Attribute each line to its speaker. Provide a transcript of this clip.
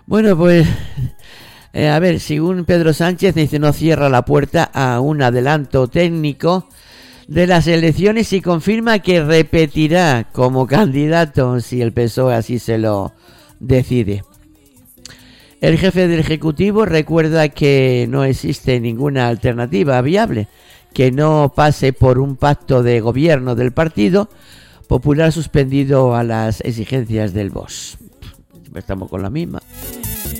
Speaker 1: Bueno, pues a ver, según Pedro Sánchez, dice, no cierra la puerta a un adelanto técnico de las elecciones y confirma que repetirá como candidato si el PSOE así se lo decide. El jefe del Ejecutivo recuerda que no existe ninguna alternativa viable que no pase por un pacto de gobierno del Partido Popular suspendido a las exigencias del BOS. Estamos con la misma.